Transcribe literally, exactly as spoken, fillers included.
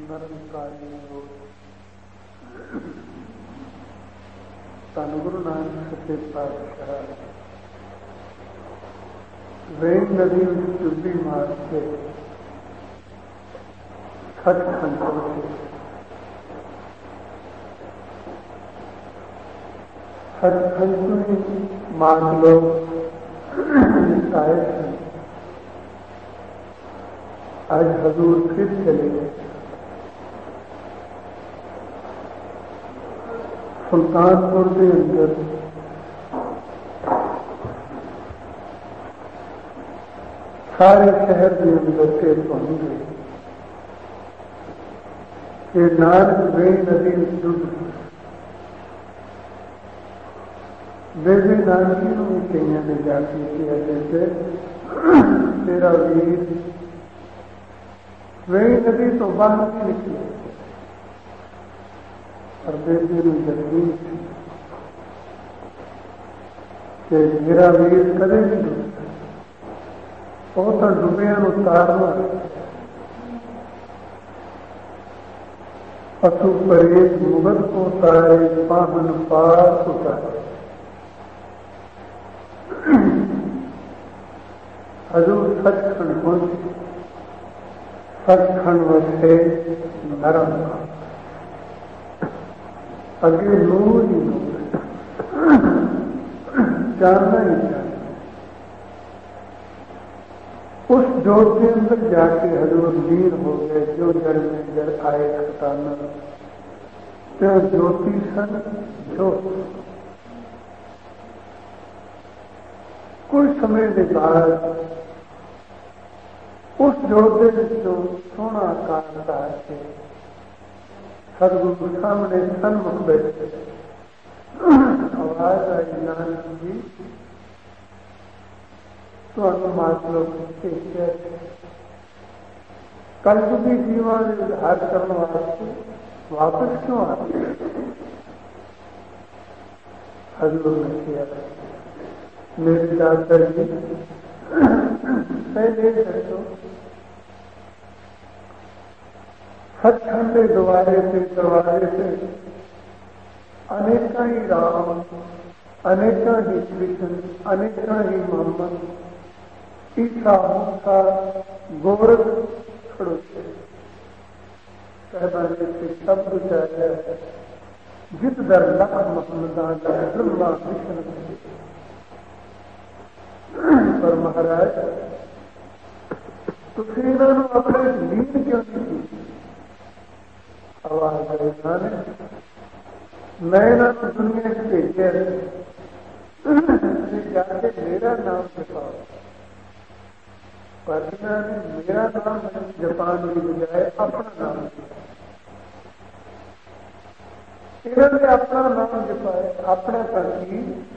ਨਿਰੰਕਾਰੀ ਹੋ। ਧੰਨ ਗੁਰੂ ਨਾਨਕ ਸੱਚੇ ਪਾਤਸ਼ਾਹ ਵੇਗ ਨਦੀ ਵਿੱਚ ਚੁੱਭੀ ਮਾਰ ਕੇ ਸੱਚਖੰਡ ਪਹੁੰਚੇ। सचखंड में मान लोग आए थे। आज हजूर फिर चले गए। सुल्तानपुर के अंदर सारे शहर के अंदर से पहुंच गए। ये नानक वे नदी जुड़ बेबी नानकी भी कई ने जाके किया जैसे तेरा वीर वही नदी तो बाहर नहीं निकले और बेबी ने जल्दी कि मेरा वीर कदे नहीं डूबता, वो तो डूबिया उतारना पशु परेश मुगल को उतारे पावन पास उतारे। हजूर सचखंड पहुंचे। सचखंड वसे नरम अगे नूर ही नूर जानना ही जानना। उस जोत के अंदर जाके हजूर लीन हो गए। जो जड़ में जड़ आए खटाना त्यो ज्योति सन ज्योत। कुछ समय के बाद उस जोते जो सोना आकार का है सदगुरु सामने सन्मुख बैठे। आवाज आई नानक जी तो अनुमान लोग कल भी जीवन उद्धार करने वास्ते वापस क्यों आते? हजूर ने किया मेरे दादा जी पहले दसो सचखंड द्वारे से दरवाजे से अनेका ही राम अनेका ही कृष्ण अनेका ही मोहम्मद ईसा मूसा गोरख खड़ो कहबाने से शब्द चाहे जित दर लख मोहम्मद ब्रह्मा विष्णु। पर महाराज तुसी इन्होंने अपने लीन क्यों नहीं की? आवाज आई नानक मैं इन्होंने दुनिया से भेजे जाके मेरा नाम जपाओ। पर इन्होंने मेरा नाम जपाने की बजाय अपना नाम जपाया। इन्होंने अपना नाम जपाया अपना करके